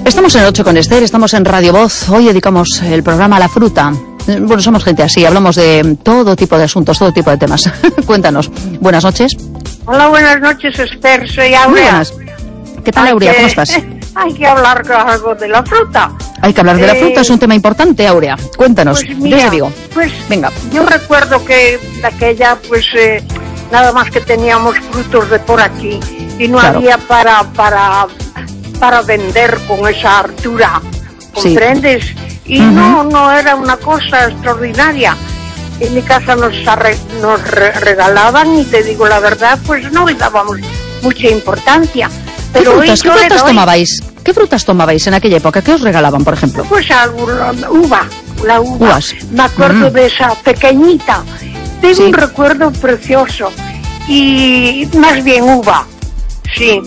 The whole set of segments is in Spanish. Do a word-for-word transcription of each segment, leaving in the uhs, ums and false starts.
Estamos en Ocho con Esther, estamos en Radio Voz. Hoy dedicamos el programa a la fruta. Bueno, somos gente así, hablamos de todo tipo de asuntos, todo tipo de temas. Cuéntanos. Buenas noches. Hola, buenas noches, Esther. Soy Aurea. Muy buenas. ¿Qué tal, Aurea? Que, ¿Cómo estás? Hay que hablar algo de la fruta. Hay que hablar de la eh, fruta, es un tema importante, Aurea. Cuéntanos, pues mira, desde Vigo. Pues venga. Yo recuerdo que de aquella, pues eh, nada más que teníamos frutos de por aquí y no claro. había para para para vender con esa altura, ¿comprendes? Sí. Y uh-huh. no no era una cosa extraordinaria. En mi casa nos, arre, nos re, regalaban y te digo la verdad, pues no le dábamos mucha importancia. Pero ¿Qué frutas, ¿qué frutas tomabais? ¿Qué frutas tomabais en aquella época? ¿Qué os regalaban, por ejemplo? Pues alguna uva, la uva. Uvas. Me acuerdo mm. de esa pequeñita. Tengo sí. un recuerdo precioso. Y más bien uva, sí.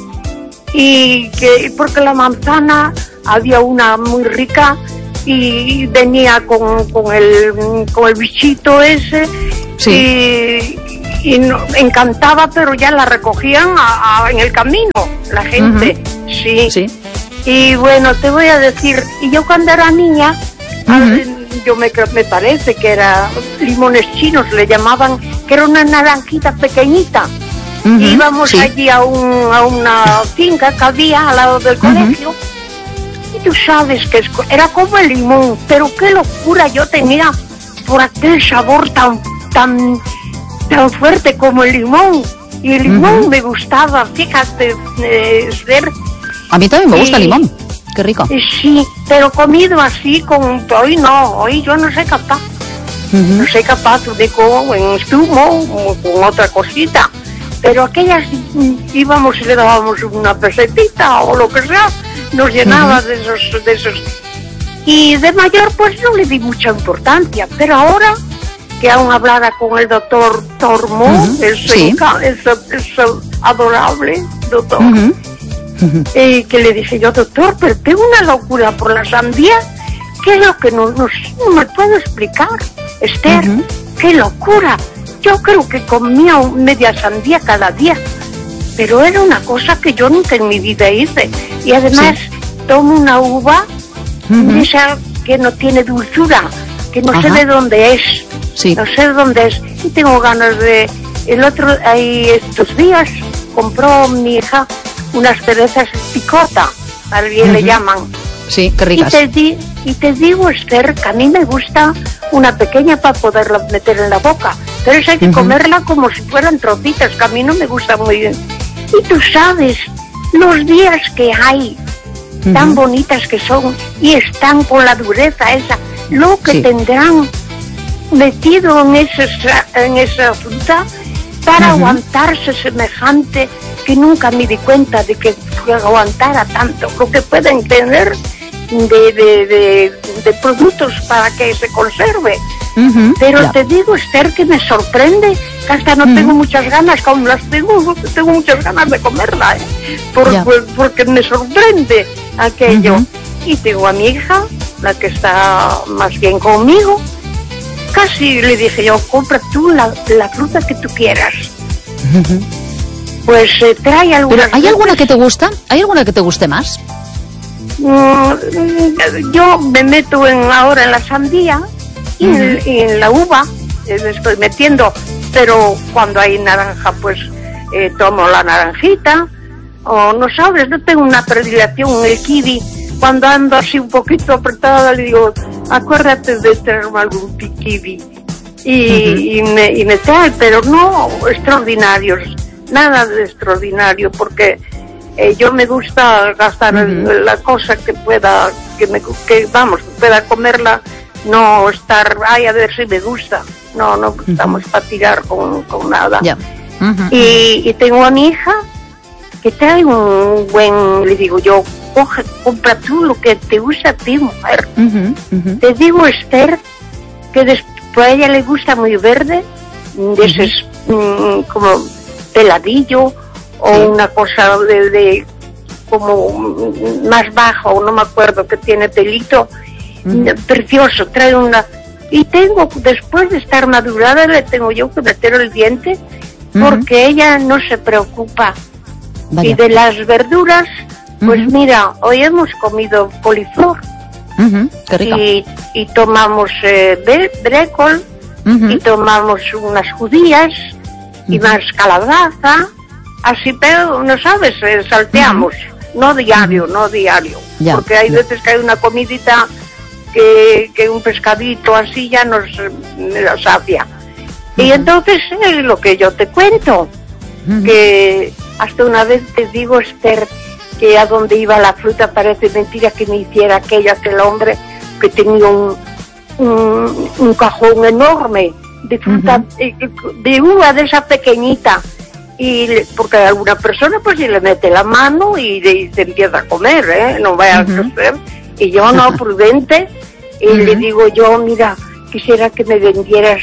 Y que porque la manzana había una muy rica y venía con, con el con el bichito ese. Sí. Y, y no, encantaba, pero ya la recogían a, a, en el camino la gente. Uh-huh. Sí. Sí. Y bueno, te voy a decir, y yo cuando era niña, uh-huh. yo me, me parece que era limones chinos, le llamaban, que era una naranjita pequeñita. Uh-huh. Íbamos sí. allí a, un, a una finca que había al lado del colegio, uh-huh. y tú sabes que es, era como el limón, pero qué locura yo tenía por aquel sabor tan, tan, tan fuerte como el limón. Y el limón uh-huh. me gustaba, fíjate, eh, ver. A mí también me gusta el limón, qué rico. Sí, pero comido así, con hoy no, hoy yo no soy capaz. Uh-huh. No soy capaz de con en zumo o con otra cosita. Pero aquellas íbamos y le dábamos una pesetita o lo que sea, nos llenaba uh-huh. de esos, de esos. Y de mayor pues no le di mucha importancia, pero ahora que aún hablara con el doctor Tormo, uh-huh. ese, sí. ese, ese adorable doctor. Uh-huh. Uh-huh. Eh, que le dije yo, doctor, pero tengo una locura por la sandía. ¿Qué es lo que no, no, no me puedo explicar? Esther, uh-huh. qué locura. Yo creo que comía media sandía cada día, pero era una cosa que yo nunca en mi vida hice. Y además sí. tomo una uva uh-huh. esa que no tiene dulzura, que no uh-huh. sé de dónde es, sí. no sé de dónde es. Y tengo ganas de... El otro, ahí estos días, compró mi hija unas cerezas picota, alguien uh-huh. le llaman. Sí, qué ricas. Y te, di, y te digo, Esther, que a mí me gusta una pequeña para poderla meter en la boca, pero eso hay que uh-huh. comerla como si fueran trocitos, que a mí no me gusta muy bien. Y tú sabes, los días que hay, uh-huh. tan bonitas que son, y están con la dureza esa, lo que sí. tendrán metido en, ese, en esa fruta para uh-huh. aguantarse semejante, que nunca me di cuenta de que aguantara tanto, lo que pueden tener de, de, de, de productos para que se conserve. Uh-huh, pero yeah. te digo, Esther, que me sorprende, que hasta no uh-huh. tengo muchas ganas, como las tengo, tengo muchas ganas de comerla, ¿eh? Por, yeah. por, porque me sorprende aquello. Uh-huh. Y tengo a mi hija, la que está más bien conmigo, casi le dije yo, compra tú la, la fruta que tú quieras. Uh-huh. Pues eh, trae algunas. ¿Pero hay alguna que te gusta? ¿Hay alguna que te guste más? Mm, yo me meto en, ahora en la sandía y uh-huh. en, en la uva, eh, me estoy metiendo, pero cuando hay naranja, pues eh, tomo la naranjita, o no sabes, no tengo una predilección en el kiwi. Cuando ando así un poquito apretada, le digo, acuérdate de tenerme algún kiwi. Y, uh-huh. y, me, y me trae, pero no extraordinarios. Nada de extraordinario, porque eh, yo me gusta gastar uh-huh. la cosa que pueda, que me, que vamos, pueda comerla, no estar, ay, a ver si me gusta. No, no estamos uh-huh. para tirar con, con nada. Yeah. Uh-huh. Y, y tengo a mi hija que trae un buen, le digo yo, coge, compra tú lo que te gusta a ti, mujer. Uh-huh. Uh-huh. Te digo, Esther, que después a ella le gusta muy verde, de ese uh-huh. mm, como peladillo o sí. una cosa de, de como más bajo, no me acuerdo, que tiene pelito uh-huh. precioso, trae una. Y tengo, después de estar madurada, le tengo yo que meter el diente uh-huh. porque ella no se preocupa. Vaya. Y de las verduras Pues Ujú. mira, hoy hemos comido coliflor Uh-huh. Qué rico. y, y tomamos eh, bre- brécol Uh-huh. y tomamos unas judías y Ujú. más calabaza, así, pero no sabes, eh, salteamos, no diario, no diario, Ya, porque hay ya. veces que hay una comidita que, que un pescadito así ya nos eh, nos sacia. Y Ujú. entonces es lo que yo te cuento, Ujú. que hasta una vez te digo, Esther, que a donde iba la fruta parece mentira que me hiciera aquello, aquel hombre que tenía un, un, un cajón enorme de fruta, Ujú. eh, de uva de esa pequeñita, y le- porque a alguna persona pues si le mete la mano y, le- y se empieza a comer, ¿eh? No vaya Ujú. a ser. Y yo no, prudente, y Ujú. le digo yo, mira, quisiera que me vendieras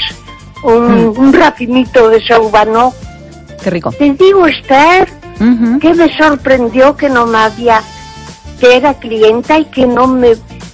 un, Mm. un racimito de esa uva, ¿no? Qué rico. Te digo, Esther, Ujú. que me sorprendió que no me había, que era clienta y que no me,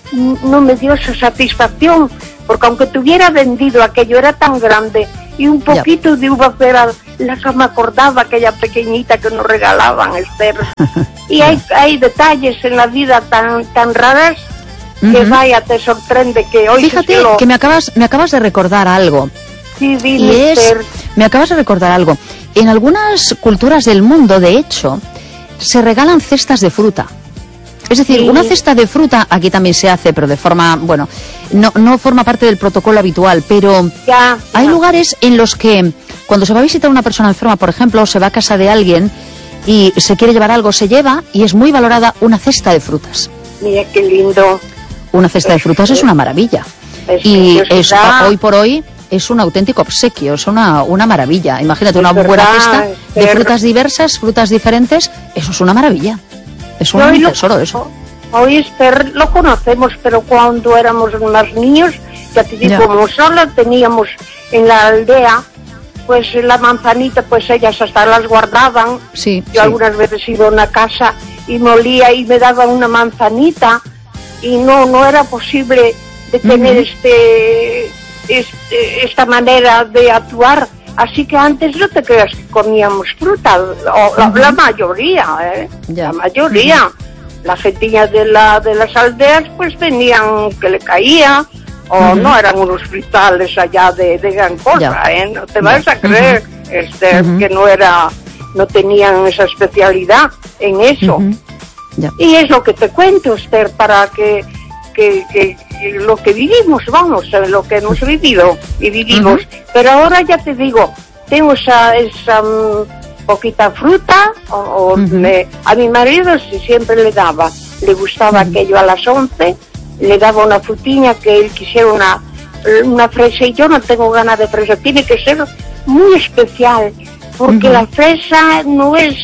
no me dio esa satisfacción, porque aunque te hubiera vendido aquello, era tan grande y un poquito de uva era la que me acordaba, aquella pequeñita que nos regalaban, Esther. Y hay, hay detalles en la vida tan, tan raras que Ujú. vaya, te sorprende que hoy Fíjate se lo... que me acabas, me acabas de recordar algo. Sí, Y dime, es, Esther. me acabas de recordar algo. En algunas culturas del mundo, de hecho, se regalan cestas de fruta. Es decir, Sí. una cesta de fruta, aquí también se hace, pero de forma, bueno, no, no forma parte del protocolo habitual, pero Ya, hay ya. lugares en los que, cuando se va a visitar a una persona enferma, por ejemplo, se va a casa de alguien y se quiere llevar algo, se lleva y es muy valorada una cesta de frutas. Mira qué lindo. Una cesta de frutas es una maravilla. Es Y es, preciosidad. hoy por hoy es un auténtico obsequio, es una, una maravilla. Imagínate Es una buena verdad, cesta de Esther. frutas diversas, frutas diferentes, eso es una maravilla. Es un Hoy lo- tesoro eso. Hoy, Esther, lo conocemos, pero cuando éramos más niños, ya te digo, Ya. como solo teníamos en la aldea, pues la manzanita, pues ellas hasta las guardaban. Sí, Yo sí. algunas veces iba a una casa y me olía y me daban una manzanita y no, no era posible de tener Ujú. este, este, esta manera de actuar. Así que antes no te creas que comíamos fruta, o la, Ujú. la mayoría, ¿eh? Ya. La mayoría. La gentilla de, la, de las aldeas pues tenían que le caía, o Ujú. no eran unos frutales allá de, de gran cosa, Ya. ¿eh? No te Ya. vas a creer, Esther, Ujú. que no era, no tenían esa especialidad en eso. Ujú. Ya. Y es lo que te cuento, Esther, para que, que, que, que lo que vivimos, vamos, eh, lo que hemos vivido y vivimos. Ujú. Pero ahora ya te digo, tengo esa, esa mm, poquita fruta, o, o Ujú. me- a mi marido sí siempre le daba, le gustaba Ujú. aquello a las once, le daba una frutiña que él quisiera una, una fresa, y yo no tengo ganas de fresa, tiene que ser muy especial, porque Ujú. la fresa no es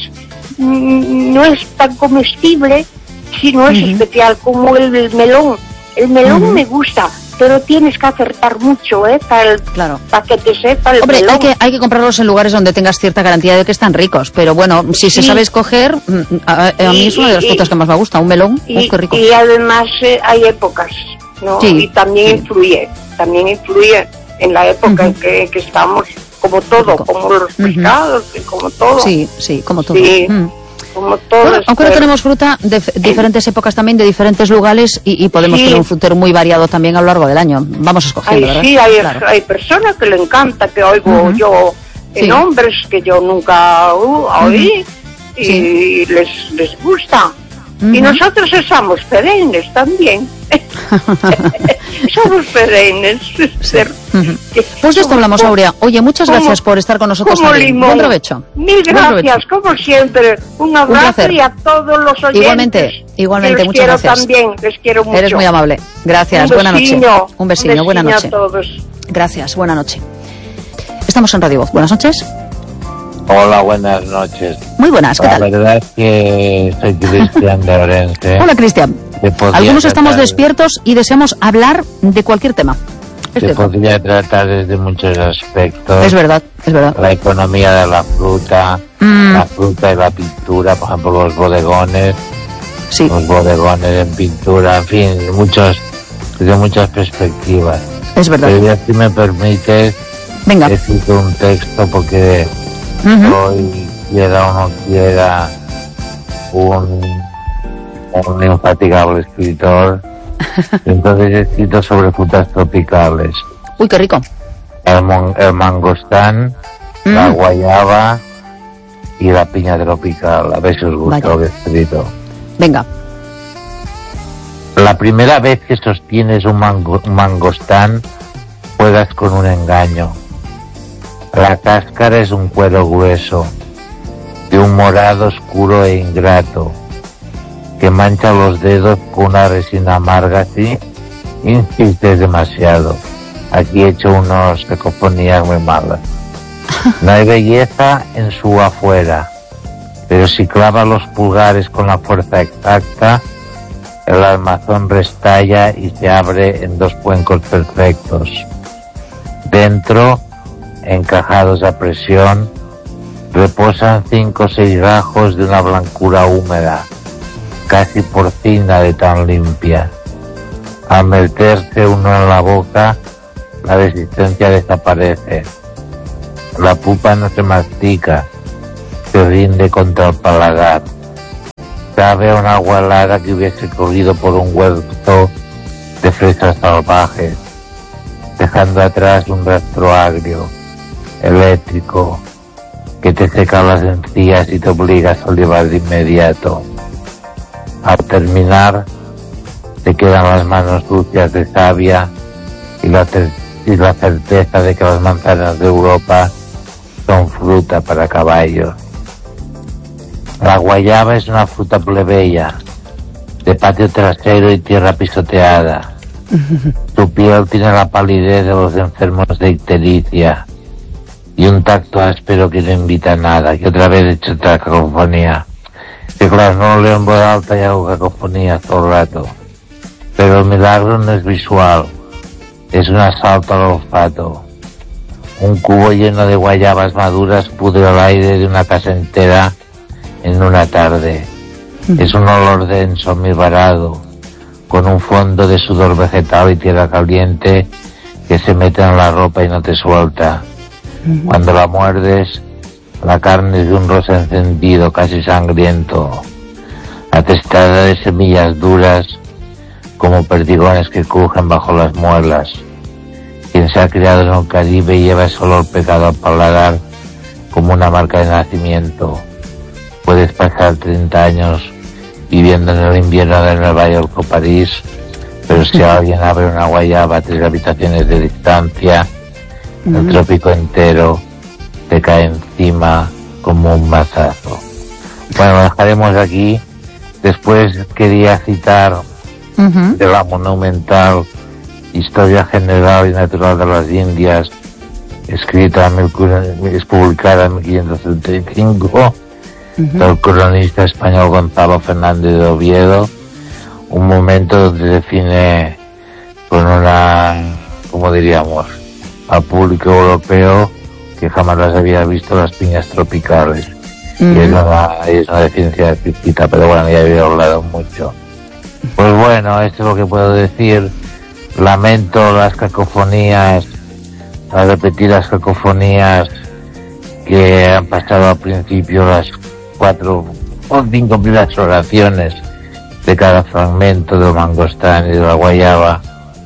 mm, no es tan comestible si no es Ujú. especial como el, el melón. El melón Ujú. me gusta, pero tienes que acertar mucho, ¿eh? Para, el- Claro. para que te sepa el Hombre, melón. hay que, hay que comprarlos en lugares donde tengas cierta garantía de que están ricos, pero bueno, si se Sí. sabe escoger, mm, a, a mí Y- es una de las y- frutas que más me gusta, un melón, y, ¡uf, qué rico! y además eh, hay épocas, ¿no? Sí, Y también sí. influye, también influye en la época en Ujú. que, que estamos, como todo, Rico. como los Ujú. pescados, y como todo. Sí, sí, como todo. Sí. Mm. Como todo. Bueno, aunque no Esther. tenemos fruta de f- diferentes épocas también, de diferentes lugares, y, y podemos Sí. tener un frutero muy variado también a lo largo del año. Vamos escogiendo, Ay, ¿verdad? sí, hay, Claro. hay personas que le encanta, que oigo Ujú. yo en Sí. hombres que yo nunca uh, oí, y Sí. les, les gusta. Ujú. Y nosotros somos perennes también. Somos perennes. Ujú. Pues de esto hablamos, Aurea. Oye, muchas como- gracias por estar con nosotros Como también. limón. Buen provecho. Mil Buen provecho. gracias, como siempre. Un abrazo placer. y a todos los oyentes. Igualmente, igualmente, que los muchas quiero gracias. también, les quiero mucho. Eres muy amable. Gracias, Un buena noche. besiño, Un besino, buena besiño noche. a todos. Gracias, buena noche. Estamos en Radio Voz. Buenas noches. Hola, buenas noches. Muy buenas, ¿qué La tal? verdad es que soy Cristian de Orense. Hola, Cristian. Te podría Algunos estamos tratar- despiertos y deseamos hablar de cualquier tema. Es Se cierto. podría tratar desde muchos aspectos. Es verdad, es verdad. La economía de la fruta, Mm, la fruta y la pintura, por ejemplo, los bodegones, sí, los bodegones en pintura, en fin, muchos, desde muchas perspectivas. es verdad. Pero ya si me permites, Venga. he escrito un texto porque Ujú. hoy, quiera o no quiera, un un infatigable escritor. Entonces he escrito sobre frutas tropicales. Uy, qué rico. El, mon, el mangostán, mm. la guayaba y la piña tropical. A ver si os gusta Vaya. Lo que he escrito. Venga. La primera vez que sostienes un, mango, un mangostán, juegas con un engaño. La cáscara es un cuero grueso, de un morado oscuro e ingrato, que mancha los dedos con una resina amarga. Si insistes demasiado. Aquí he hecho unas cacofonías muy malas. No hay belleza en su afuera, pero si clava los pulgares con la fuerza exacta, el armazón restalla y se abre en dos cuencos perfectos. Dentro, encajados a presión, reposan cinco o seis gajos de una blancura húmeda, casi porcina de tan limpia. Al meterse uno en la boca, la resistencia desaparece. La pupa no se mastica, se rinde contra el paladar. Sabe a una agua helada que hubiese corrido por un huerto de fresas salvajes, dejando atrás un rastro agrio, eléctrico, que te seca las encías y te obliga a salivar de inmediato. Al terminar, te quedan las manos sucias de savia y la, y la certeza de que las manzanas de Europa son fruta para caballos. La guayaba es una fruta plebeya, de patio trasero y tierra pisoteada. Su piel tiene la palidez de los enfermos de ictericia y un tacto áspero que no invita a nada. Que otra vez he hecho otra cacofonía. Que claro, no lo leo en voz alta y hago cacofonía todo el rato. Pero el milagro no es visual, es un asalto al olfato. Un cubo lleno de guayabas maduras pudre el aire de una casa entera en una tarde. Es un olor denso, mirbarado, con un fondo de sudor vegetal y tierra caliente que se mete en la ropa y no te suelta. Cuando la muerdes, la carne es de un rosa encendido, casi sangriento, atestada de semillas duras como perdigones que crujen bajo las muelas. Quien se ha criado en el Caribe lleva ese olor pegado al paladar como una marca de nacimiento. Puedes pasar treinta años viviendo en el invierno de Nueva York o París, pero si alguien abre una guayaba a tres habitaciones de distancia, uh-huh. el trópico entero te cae encima como un mazazo. Bueno, lo dejaremos aquí. Después quería citar uh-huh. de la monumental Historia General y Natural de las Indias, escrita, es publicada en mil quinientos setenta y cinco, uh-huh. del cronista español Gonzalo Fernández de Oviedo, un momento donde define con una, como diríamos, al público europeo que jamás las había visto las piñas tropicales. Uh-huh. Y es una, es una definición explícita, pero bueno, ya había hablado mucho. Pues bueno, esto es lo que puedo decir. Lamento las cacofonías, a repetir las cacofonías que han pasado al principio, las cuatro o cinco primeras oraciones de cada fragmento del mangostán y de la guayaba,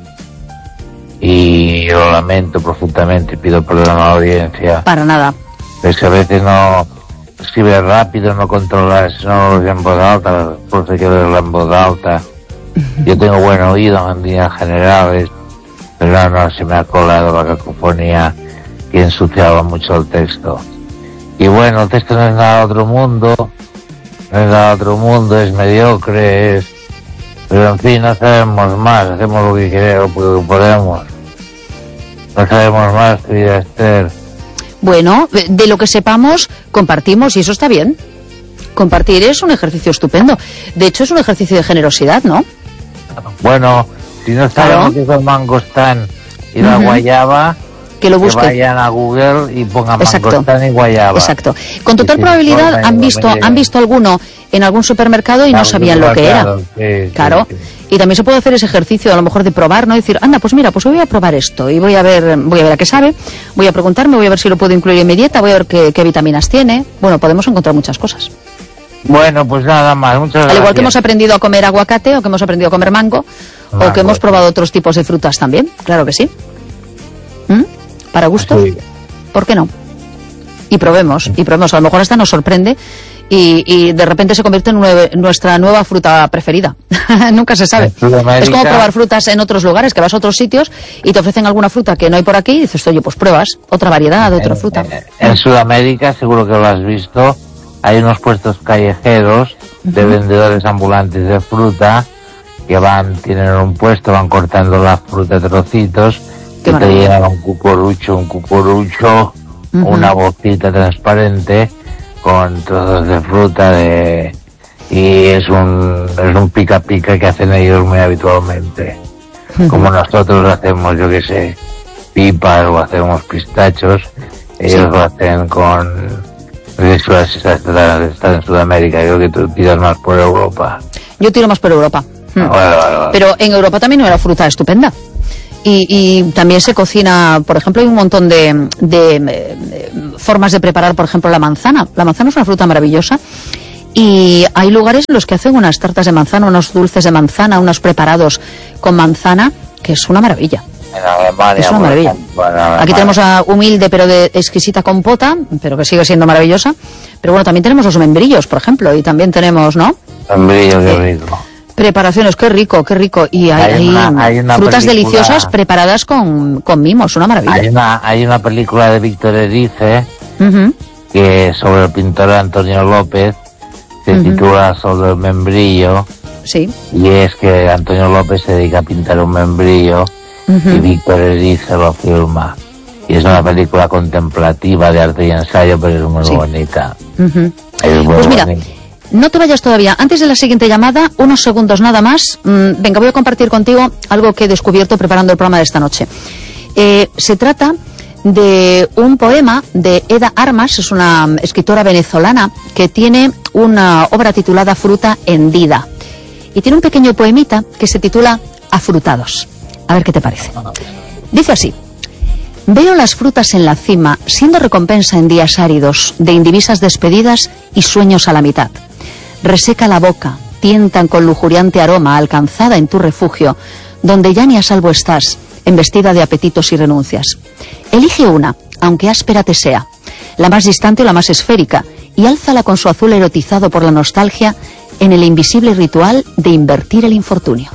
y lo lamento profundamente y pido perdón a la audiencia. Para nada. Es que a veces no escribes rápido, no controlas, no lo en voz alta, por eso hay que leerlo en voz alta. Yo tengo buen oído en líneas generales, pero no, no, se me ha colado la cacofonía que ensuciaba mucho el texto. Y bueno, el texto no es nada de otro mundo, no es nada de otro mundo, es mediocre, es... pero en fin, no sabemos más, hacemos lo que queremos, lo que podemos. No sabemos más, querida Esther. Bueno, de lo que sepamos, compartimos, y eso está bien. Compartir es un ejercicio estupendo. De hecho, es un ejercicio de generosidad, ¿no? Bueno, si no sabemos qué es el mangostán y la uh-huh. guayaba, que lo busquen. Que vayan a Google y pongan Exacto. mangostán y guayaba. Exacto. Con total probabilidad han visto han visto alguno en algún supermercado y no sabían lo que era. Sí, claro. Sí, sí. Y también se puede hacer ese ejercicio a lo mejor de probar, ¿no? Decir, anda, pues mira, pues voy a probar esto y voy a ver, voy a ver a qué sabe, voy a preguntarme, voy a ver si lo puedo incluir en mi dieta, voy a ver qué, qué vitaminas tiene. Bueno, podemos encontrar muchas cosas. Bueno, pues nada más, muchas gracias. Al igual que hemos aprendido a comer aguacate, o que hemos aprendido a comer mango, mango o que hemos probado otros tipos de frutas también, claro que sí. ¿Mm? ¿Para gustos? Sí. ¿Por qué no? Y probemos, y probemos, a lo mejor esta nos sorprende y, y de repente se convierte en nueve, nuestra nueva fruta preferida. Nunca se sabe. Es como probar frutas en otros lugares, que vas a otros sitios y te ofrecen alguna fruta que no hay por aquí y dices, oye, pues pruebas otra variedad de otra en, fruta. En, en Sudamérica, seguro que lo has visto, hay unos puestos callejeros de uh-huh. vendedores ambulantes de fruta que van, tienen un puesto, van cortando la fruta de trocitos y te llevan un cucurucho, un cucurucho, uh-huh. una bolsita transparente con trozos de fruta de y es un es un pica pica que hacen ellos muy habitualmente, uh-huh. como nosotros hacemos, yo que sé, pipas o hacemos pistachos, ellos sí. lo hacen con... Eso está en Sudamérica, yo creo que tú tiras más por Europa. Yo tiro más por Europa. Hmm. Ah, vale, vale, vale. Pero en Europa también hay una fruta estupenda. Y, y también se cocina, por ejemplo, hay un montón de, de, de formas de preparar, por ejemplo, la manzana. La manzana es una fruta maravillosa. Y hay lugares en los que hacen unas tartas de manzana, unos dulces de manzana, unos preparados con manzana, que es una maravilla. En Alemania, es una maravilla. Aquí tenemos a humilde pero de exquisita compota, pero que sigue siendo maravillosa. Pero bueno, también tenemos los membrillos, por ejemplo, y también tenemos, ¿no? Membrillo, qué rico. Preparaciones, qué rico, qué rico. Y hay, hay, una, hay una frutas película, deliciosas preparadas con, con mimos, una maravilla. Hay una, hay una película de Víctor Erice, uh-huh. que sobre el pintor Antonio López, se uh-huh. titula Sobre el membrillo. Sí. Y es que Antonio López se dedica a pintar un membrillo. Uh-huh. Y Víctor Erice lo filma. Y es una película contemplativa de arte y ensayo, pero es muy sí. bonita. Uh-huh. Es muy pues mira, bonita. No te vayas todavía. Antes de la siguiente llamada, unos segundos nada más. Mm, venga, voy a compartir contigo algo que he descubierto preparando el programa de esta noche. Eh, se trata de un poema de Eda Armas, es una escritora venezolana que tiene una obra titulada Fruta hendida. Y tiene un pequeño poemita que se titula Afrutados. A ver qué te parece. Dice así: veo las frutas en la cima, siendo recompensa en días áridos, de indivisas despedidas y sueños a la mitad. Reseca la boca, tientan con lujuriante aroma, alcanzada en tu refugio, donde ya ni a salvo estás, embestida de apetitos y renuncias. Elige una, aunque áspera te sea, la más distante o la más esférica, y álzala con su azul erotizado por la nostalgia en el invisible ritual de invertir el infortunio.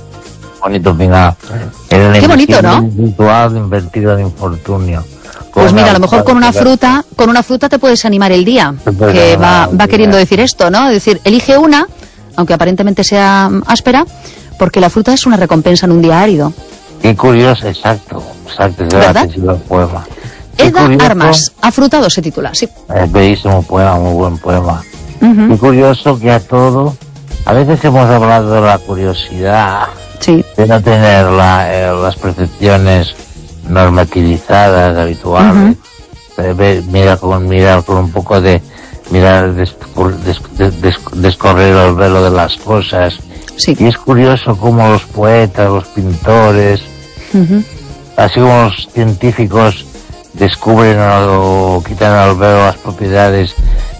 Bonito final. Qué bonito, ¿no? Ritual de invertir el infortunio. Pues mira, a lo mejor con una fruta, con una fruta te puedes animar el día, que va, va queriendo decir esto, ¿no? Es decir, elige una, aunque aparentemente sea áspera, porque la fruta es una recompensa en un día árido. Qué curioso, exacto, exacto, es ¿verdad? El poema. Eda curioso, Armas, Afrutado se titula, sí. Es bellísimo poema, muy buen poema. Uh-huh. Qué curioso que a todo, a veces hemos hablado de la curiosidad, sí. de no tener la, eh, las percepciones normativizadas, habituales, uh-huh. eh, ver, mirar con mirar con un poco de mirar des, des, des, des, descorrer el velo de las cosas. Sí. Y es curioso cómo los poetas, los pintores, uh-huh. así como los científicos descubren o, o quitan al velo las propiedades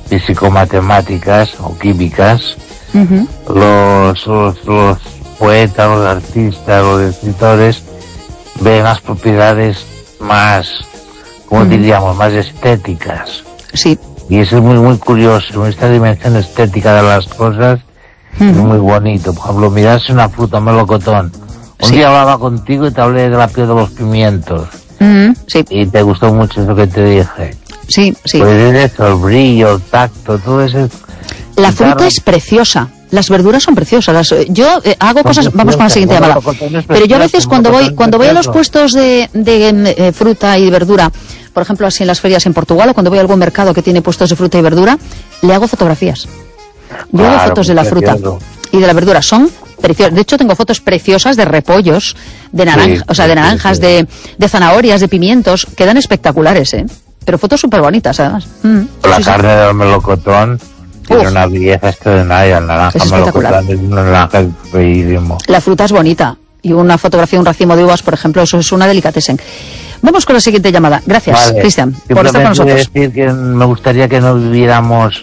físico-matemáticas o químicas, uh-huh. los, los, los poetas, los artistas, los escritores ven las propiedades más, como uh-huh. diríamos, más estéticas. Sí. Y eso es muy, muy curioso, esta dimensión estética de las cosas uh-huh. es muy bonito. Por ejemplo, mirarse una fruta, melocotón. Un sí. día hablaba contigo y te hablé de la piel de los pimientos. Uh-huh. Sí. Y te gustó mucho eso que te dije. Sí, sí. Pues es eso, el brillo, el tacto, todo eso. La fruta es preciosa. Las verduras son preciosas. Las, yo eh, hago cosas. Preciosas. Vamos con la siguiente llamada. Pero yo a veces cuando voy cuando voy a los puestos de, de eh, fruta y verdura, por ejemplo, así en las ferias en Portugal, o cuando voy a algún mercado que tiene puestos de fruta y verdura, le hago fotografías. Yo claro, hago fotos de la fruta precioso. Y de la verdura. Son preciosas. De hecho, tengo fotos preciosas de repollos, de naranja, sí, o sea, de naranjas, sí, sí. de, de zanahorias, de pimientos. Quedan espectaculares, ¿eh? Pero fotos súper bonitas, además. Mm. La sí, carne sí. del melocotón tiene Uf. una belleza extraordinaria. El naranja es melocotón es un naranja bellísimo. La fruta es bonita. Y una fotografía, un racimo de uvas, por ejemplo, eso es una delicatessen. Vamos con la siguiente llamada. Gracias, vale. Cristian, por estar con nosotros. Decir que me gustaría que no viviéramos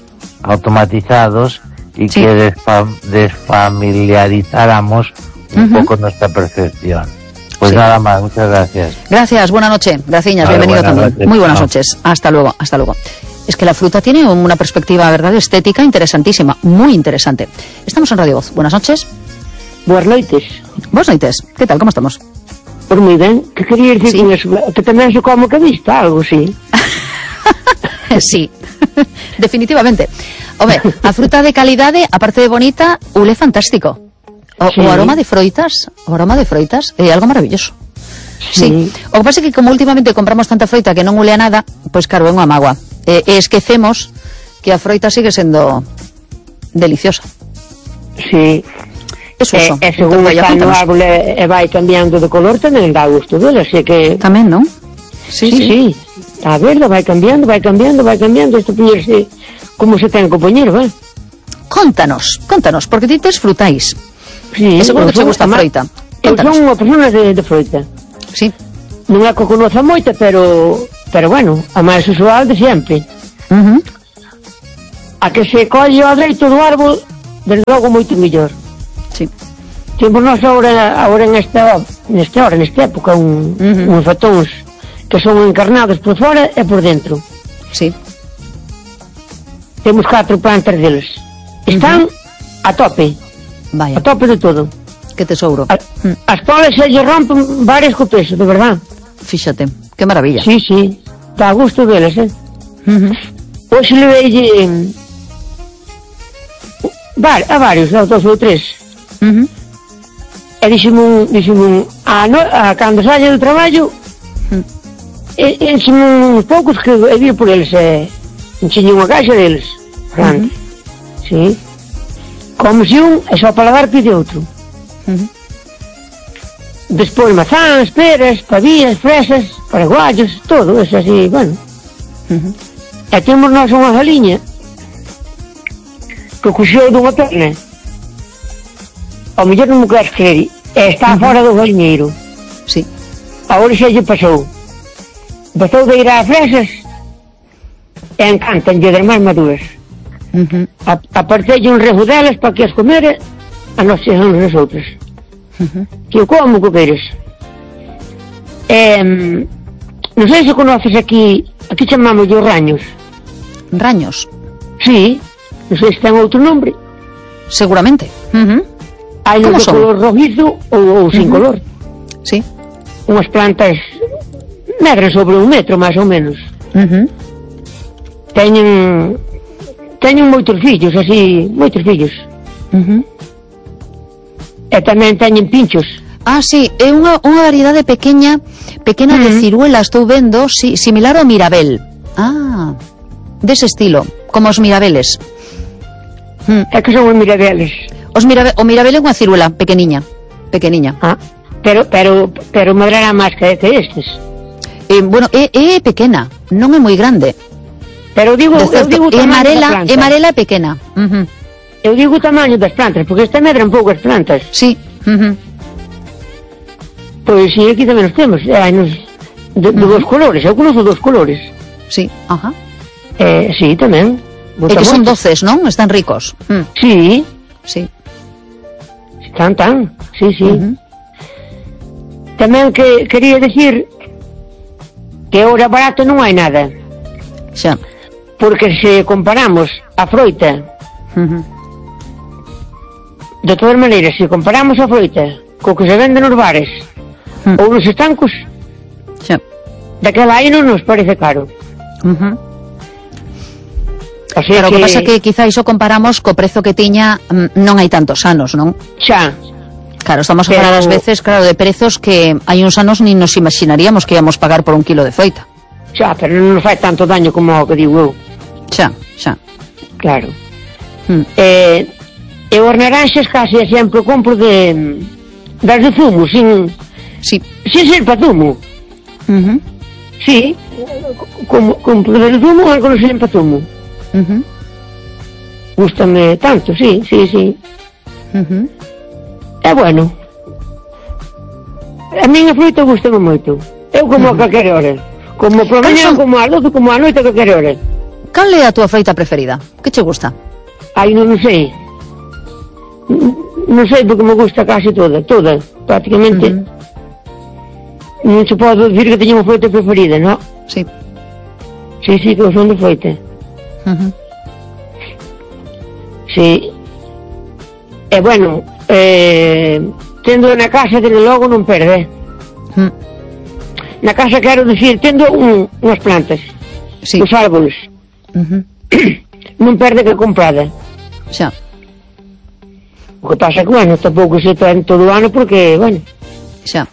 automatizados y Sí. que desfa desfamiliarizáramos un Ujú. poco nuestra percepción. Pues Sí. nada más, muchas gracias. Gracias, buena noche. Graciñas, Vale, bienvenido buenas también. noches. Muy buenas Chao. noches. Hasta luego, hasta luego. Es que la fruta tiene una perspectiva, ¿verdad?, estética interesantísima, muy interesante. Estamos en Radio Voz. Buenas noches. Boas noites. Buenas noites. ¿Qué tal? ¿Cómo estamos? Por moi ben, que quería dicir Sí. con eso? Que tamén se como que vista, algo así. Sí, definitivamente. Hombre, a fruta de calidade, aparte de bonita, ule fantástico. O, Sí. o aroma de froitas, o aroma de froitas, é algo maravilloso. Sí. Sí. O que pasa é que como últimamente compramos tanta froita que non ule a nada, pois claro, é unha mágoa. E, e esquecemos que a froita sigue sendo deliciosa. Sí. Eso, E, eso. e según Entón, vaya, está no contanos. árbol e, e vai cambiando de color, tamén dá gusto dele, así que... Tamén, non? Sí, sí, sí. Está verde, vai cambiando, vai cambiando, vai cambiando, isto poñerse como se ten que poñer, vai. Contanos, contanos, porque ti tes frutais. Sí, E seguro que eu che gusta a son- froita. Eu Contanos. son unha persona de, de froita. Sí. Non é que conoza moita, pero pero bueno, a máis usual de sempre. Uh -huh. A que se colle ao deito do árbol, desde logo moito mellor. Sí. Temos nós agora, agora nesta, nesta hora, nesta época, un, Ujú. uns fatóns que son encarnados por fora e por dentro. Sí. Temos catro plantas deles. Están a tope, Vaya, a tope de todo. que tesouro. A, as polas se lle rompen varias co peso, de verdad. Fíxate, que maravilla. Sí, sí, dá gusto deles, eh. Uh -huh. Hoxe le veille var, a varios, a dos ou tres. Uh -huh. E dixeme un, dixeme un, a, no, a cando salle do traballo, e, enxeme uns poucos que e vi por eles, e enxeñe unha caixa deles, grande. Sí. Como se un, e só para dar pide outro. Uh -huh. Despois mazás, peras, pavías, fresas, paraguayos, todo, eso así, bueno. Uh -huh. E temos nós unha galiña que cuxeu dunha perna. Ao mellor non me queres creer, e está fora do galiñeiro. Sí. Agora xa lle pasou. Pasou de ir a fresas e encantanlle das máis maduras. Uh -huh. A, apartelle un rejo delas para que as comere, a nós xa son as outras. Uh -huh. Que eu como que queres. Eh, non sei se conoces aquí, aquí chamamos os raños. Raños, Sí, non sei se ten outro nombre. seguramente. Uh -huh. Hai Como uns de son? color rojizo ou, ou sin Ujú. color. Sí. Unhas plantas medran sobre un metro, máis ou menos. Uh -huh. Teñen teñen moitos fillos, así, moitos fillos. Uh -huh. E tamén teñen pinchos. Ah, sí, é unha, unha variedade pequeña, pequena de Mm. ciruela, estou vendo, sí, similar ao mirabel. Ah, dese estilo, como os mirabeles. Mm. É que son os mirabeles. Os mirabe, o mirabel é unha ciruela pequeniña, pequeniña. Ah, pero pero pero madrará máis que, que estes. Eh, bueno, é, é pequena, non é moi grande. Pero digo, De eu certo, digo o é tamaño da amarela, planta. é amarela e pequena. Uh -huh. Eu digo o tamaño das plantas, porque esta medran poucas plantas. Sí. Uh -huh. Pois sí, aquí tamén os temos. E hai nos de, de dos colores, eu conozco dos colores. Sí, ajá. Eh, sí, tamén. É que son Botamoitos. doces, non? Están ricos. Mm. Sí, Sí. tan tan, sí, sí. Uh -huh. Tamén que quería decir que ahora barato non hai nada, Xa. porque se comparamos a froita, Uh -huh. de todas maneiras, se comparamos a froita co que se vende nos bares Mm. ou nos estancos, Xa. daquela aí non nos parece caro. Uh -huh. O sea Claro, o que pasa que quizá iso comparamos co prezo que tiña mm, non hai tantos anos, non? xa, Claro, estamos a Pero- falar ás veces, claro, de prezos que hai uns anos nin nos imaginaríamos que íamos pagar por un kilo de froita. xa, pero non nos fai tanto daño como o que digo eu, Xa, xa. claro. Mm. Eh, eu as naranxas casi sempre compro de das de zumo, sin, Sí. sin ser para zumo. Uh -huh. Sí, como, compro das de zumo, algo non ser para zumo. Uh -huh. Gústame tanto, sí, sí, sí. Uh -huh. É bueno. A minha fruta gústame moito. Eu como a calquera hora. Como por Cales mañá, son? como a doce, como a noite, a calquera hora. cal é a túa froita preferida? Que che gusta? Ai, non, non sei. Non sei porque me gusta casi toda, toda, prácticamente. Uh -huh. Non se pode dicir que teño unha froita preferida, non? Sí. Sí, sí, que son de froita. Uh -huh. Sí. E, bueno, eh, tendo na casa, desde logo, non perde. Uh -huh. Na casa, quero dicir, tendo un, unhas plantas, sí. Os árboles, uh -huh. non perde que comprada. Xa. O que pasa que, bueno, tampouco se ten todo o ano porque, bueno... Xa.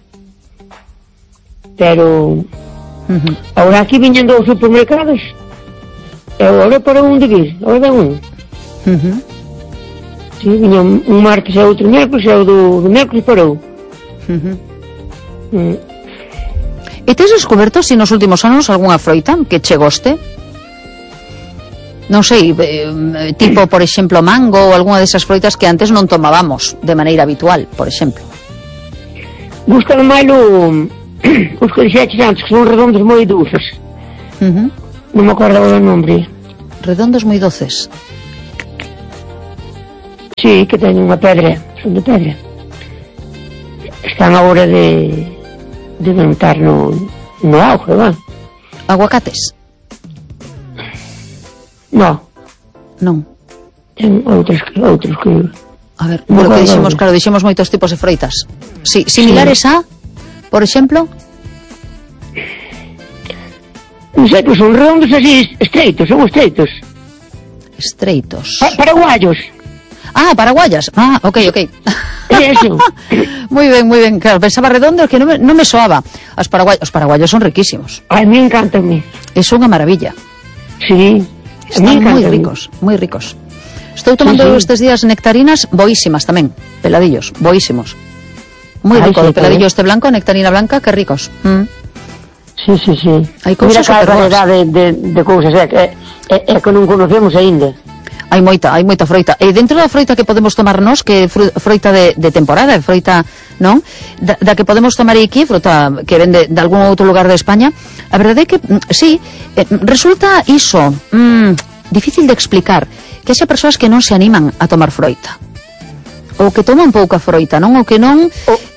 Pero... Uh -huh. Ahora aquí viñendo aos supermercados, e agora para un de vir, agora de un. Uh -huh. Sí, viña un, un martes e outro miércoles, e o do, do miércoles parou. Uh -huh. Mm. E tes descoberto, si nos últimos anos, algunha froita que che goste? Non sei, eh, tipo, por exemplo, mango ou algunha desas froitas que antes non tomábamos de maneira habitual, por exemplo. Gústame máis o, os que dixeches antes, que son redondos moi dulces. Uh -huh. Non me acordo agora o nombre. Redondos moi doces. Sí, que teñen unha pedra, son de pedra. Están agora de de ventar no, no auge, va? Aguacates? No. Non. Ten outros que... Outros que... A ver, no, porque dixemos, claro, dixemos moitos tipos de froitas. Sí, similares sí. a, por exemplo? Non sei, pues son redondos así, estreitos, son estreitos. Estreitos. Pa paraguayos. Ah, paraguayas. Ah, ok, ok. Eso. Moi ben, moi ben. Claro, pensaba redondo que non me, non me soaba. Os paraguayos, os paraguayos son riquísimos. A mí encantan. É unha maravilla. Sí. Están moi ricos, moi ricos. Estou tomando sí, sí. estes días nectarinas boísimas tamén, peladillos, boísimos. Moi rico, sí, de peladillo este blanco, nectarina blanca, que ricos. Mm. Sí, sí, sí. Hai cousas super boas. Mira, de, de, de cousas, é, é, é que non conocemos aínda. Hai moita, hai moita froita. E dentro da froita que podemos tomar nós, que é froita de, de temporada, froita, non? Da, da que podemos tomar aquí, fruta que vende de algún outro lugar de España, a verdade é que, sí, eh, resulta iso, mmm, difícil de explicar, que haxa persoas que non se animan a tomar froita. Ou que toman pouca froita, non? Ou que non...